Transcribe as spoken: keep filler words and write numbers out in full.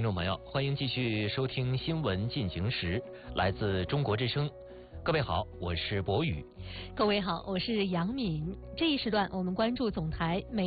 听众朋友，欢迎继续收听新闻进行时，来自中国之声。各位好，我是博宇。 各位好，我是杨敏。这一时段我们关注总台每